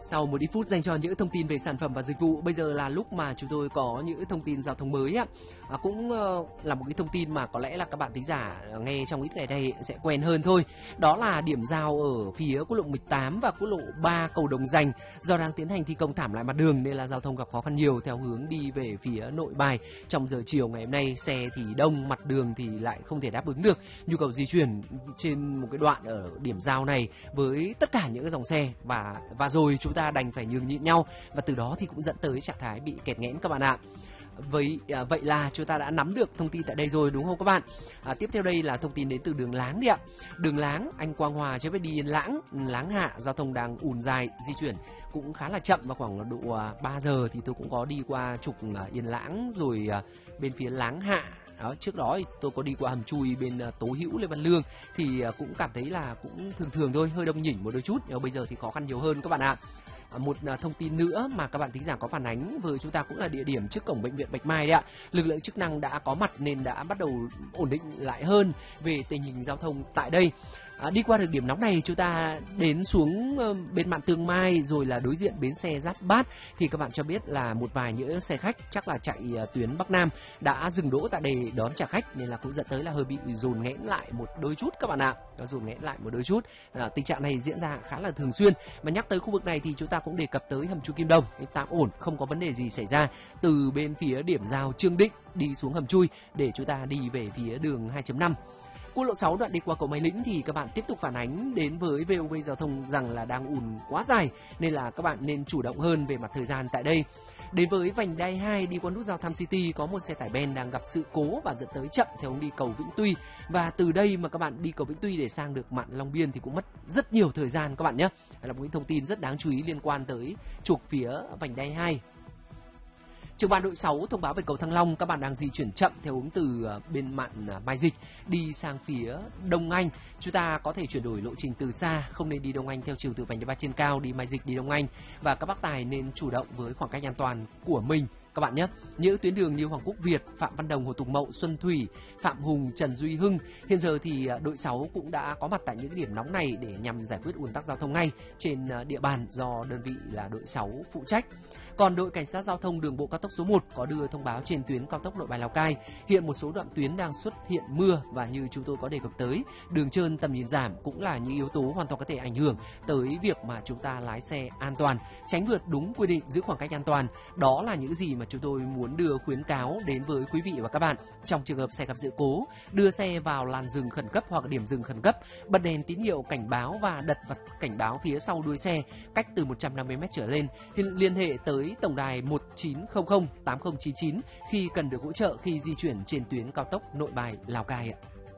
Sau một ít phút dành cho những thông tin về sản phẩm và dịch vụ, bây giờ là lúc mà chúng tôi có những thông tin giao thông mới cũng là một cái thông tin mà có lẽ là các bạn thính giả nghe trong ít ngày nay sẽ quen hơn thôi. Đó là điểm giao ở phía quốc lộ 18 và quốc lộ 3 cầu Đồng Dành do đang tiến hành thi công thảm lại mặt đường nên là giao thông gặp khó khăn nhiều theo hướng đi về phía Nội Bài. Trong giờ chiều ngày hôm nay xe thì đông, mặt đường thì lại không thể đáp ứng được nhu cầu di chuyển trên một cái đoạn ở điểm giao này với tất cả những cái dòng xe, và rồi chúng ta đành phải nhường nhịn nhau, và từ đó thì cũng dẫn tới trạng thái bị kẹt nghẽn các bạn ạ. Vậy là chúng ta đã nắm được thông tin tại đây rồi đúng không các bạn? Tiếp theo đây là thông tin đến từ đường Láng đi ạ. Đường Láng, anh Quang Hòa cho biết đi Yên Lãng, Láng Hạ giao thông đang ùn dài, di chuyển cũng khá là chậm, và khoảng độ 3 giờ thì tôi cũng có đi qua trục Yên Lãng rồi bên phía Láng Hạ. Đó, trước đó thì tôi có đi qua hầm chui bên Tố Hữu, Lê Văn Lương thì cũng cảm thấy là cũng thường thường thôi, hơi đông nhỉnh một đôi chút. Nhưng bây giờ thì khó khăn nhiều hơn các bạn ạ. Một thông tin nữa mà các bạn thính giả có phản ánh với chúng ta cũng là địa điểm trước cổng bệnh viện Bạch Mai đấy ạ. Lực lượng chức năng đã có mặt nên đã bắt đầu ổn định lại hơn về tình hình giao thông tại đây. Đi qua được điểm nóng này, chúng ta đến xuống bên mạn Tương Mai rồi là đối diện bến xe Giáp Bát thì các bạn cho biết là một vài những xe khách chắc là chạy tuyến Bắc Nam đã dừng đỗ tại đây đón trả khách, nên là cũng dẫn tới là hơi bị dồn nghẽn lại một đôi chút các bạn ạ. Dồn nghẽn lại một đôi chút. Tình trạng này diễn ra khá là thường xuyên. Mà nhắc tới khu vực này thì chúng ta cũng đề cập tới hầm chui Kim Đồng, tạm ổn, không có vấn đề gì xảy ra từ bên phía điểm giao Trương Định đi xuống hầm chui để chúng ta đi về phía đường 2.5. Quốc lộ 6 đoạn đi qua cầu Mai Lĩnh thì các bạn tiếp tục phản ánh đến với VOV Giao thông rằng là đang ùn quá dài, nên là các bạn nên chủ động hơn về mặt thời gian tại đây. Đến với vành đai 2 đi qua nút giao Tham City có một xe tải Ben đang gặp sự cố và dẫn tới chậm theo hướng đi cầu Vĩnh Tuy, và từ đây mà các bạn đi cầu Vĩnh Tuy để sang được mạn Long Biên thì cũng mất rất nhiều thời gian các bạn nhé. Đây là một thông tin rất đáng chú ý liên quan tới trục phía vành đai 2. Trưởng ban đội 6 thông báo về cầu Thăng Long, các bạn đang di chuyển chậm theo hướng từ bên mạn Mai Dịch đi sang phía Đông Anh. Chúng ta có thể chuyển đổi lộ trình từ xa, không nên đi Đông Anh theo chiều từ vành đai 3 trên cao đi Mai Dịch đi Đông Anh, và các bác tài nên chủ động với khoảng cách an toàn của mình các bạn nhé. Những tuyến đường như Hoàng Quốc Việt, Phạm Văn Đồng, Hồ Tùng Mậu, Xuân Thủy, Phạm Hùng, Trần Duy Hưng hiện giờ thì đội 6 cũng đã có mặt tại những điểm nóng này để nhằm giải quyết ùn tắc giao thông ngay trên địa bàn do đơn vị là đội 6 phụ trách. Còn đội cảnh sát giao thông đường bộ cao tốc số 1 có đưa thông báo trên tuyến cao tốc Nội Bài Lào Cai hiện một số đoạn tuyến đang xuất hiện mưa, và như chúng tôi có đề cập tới, đường trơn, tầm nhìn giảm cũng là những yếu tố hoàn toàn có thể ảnh hưởng tới việc mà chúng ta lái xe an toàn, tránh vượt đúng quy định, giữ khoảng cách an toàn. Đó là những gì mà chúng tôi muốn đưa khuyến cáo đến với quý vị và các bạn. Trong trường hợp xe gặp sự cố, đưa xe vào làn dừng khẩn cấp hoặc điểm dừng khẩn cấp, bật đèn tín hiệu cảnh báo và đặt vật cảnh báo phía sau đuôi xe cách từ 150m trở lên, thì liên hệ tới tổng đài 1900 8099 khi cần được hỗ trợ khi di chuyển trên tuyến cao tốc Nội Bài Lào Cai ạ.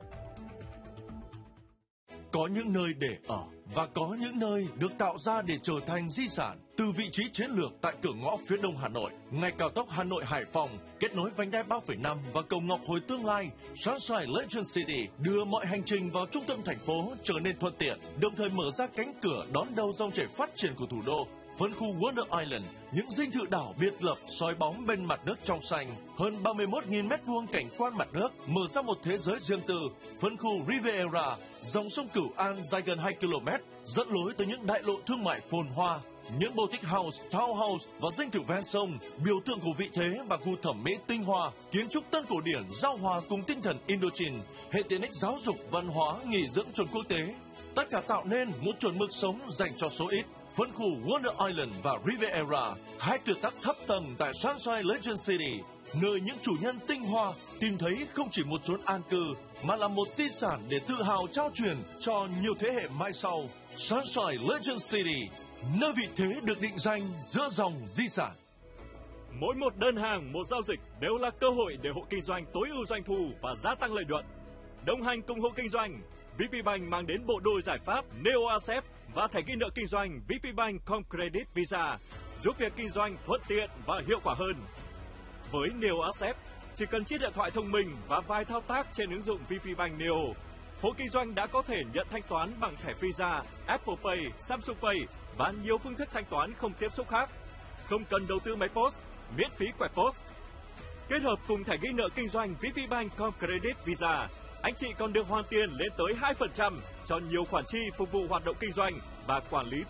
Có những nơi để ở và có những nơi được tạo ra để trở thành di sản. Từ vị trí chiến lược tại cửa ngõ phía đông Hà Nội, ngay cao tốc Hà Nội Hải Phòng kết nối vành đai 3,5 và cầu Ngọc Hồi tương lai, Sunshine Legend City đưa mọi hành trình vào trung tâm thành phố trở nên thuận tiện, đồng thời mở ra cánh cửa đón đầu dòng chảy phát triển của thủ đô. Phân khu Wonder Island, những dinh thự đảo biệt lập soi bóng bên mặt nước trong xanh, hơn 31.000 m2 cảnh quan mặt nước, mở ra một thế giới riêng tư. Phân khu Riviera, dòng sông Cửu An dài gần 2 km, dẫn lối tới những đại lộ thương mại phồn hoa. Những boutique house, townhouse và dinh thự ven sông, biểu tượng của vị thế và gu thẩm mỹ tinh hoa, kiến trúc tân cổ điển giao hòa cùng tinh thần Indochine, hệ tiện ích giáo dục, văn hóa, nghỉ dưỡng chuẩn quốc tế. Tất cả tạo nên một chuẩn mực sống dành cho số ít. Phân khu Wonder Island và Riviera, hai tuyệt tác thấp tầng tại Sunshine Legend City, nơi những chủ nhân tinh hoa tìm thấy không chỉ một chốn an cư, mà là một di sản để tự hào trao truyền cho nhiều thế hệ mai sau. Sunshine Legend City, nơi vị thế được định danh giữa dòng di sản. Mỗi một đơn hàng, một giao dịch đều là cơ hội để hộ kinh doanh tối ưu doanh thu và gia tăng lợi nhuận. Đồng hành cùng hộ kinh doanh, VPBank mang đến bộ đôi giải pháp Neo Accept và thẻ ghi nợ kinh doanh VPBank Com Credit Visa, giúp việc kinh doanh thuận tiện và hiệu quả hơn. Với Neo Accept, chỉ cần chiếc điện thoại thông minh và vài thao tác trên ứng dụng VPBank Neo, hộ kinh doanh đã có thể nhận thanh toán bằng thẻ Visa, Apple Pay, Samsung Pay và nhiều phương thức thanh toán không tiếp xúc khác. Không cần đầu tư máy POS, miễn phí quẹt POS. Kết hợp cùng thẻ ghi nợ kinh doanh VPBank Com Credit Visa, anh chị còn được hoàn tiền lên tới 2% cho nhiều khoản chi phục vụ hoạt động kinh doanh và quản lý